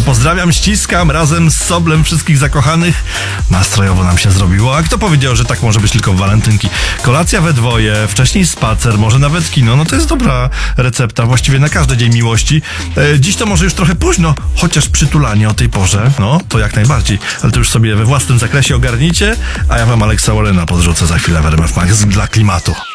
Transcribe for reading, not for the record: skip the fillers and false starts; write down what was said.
pozdrawiam, ściskam razem z Soblem wszystkich zakochanych. Nastrojowo nam się zrobiło. A kto powiedział, że tak może być tylko w walentynki? Kolacja we dwoje, wcześniej spacer, może nawet kino. No to jest dobra recepta właściwie na każdy dzień miłości. Dziś to może już trochę późno, chociaż przytulanie o tej porze, no to jak najbardziej. Ale to już sobie we własnym zakresie ogarnijcie, a ja wam Alexa Warrena podrzucę za chwilę w RMF Max dla klimatu.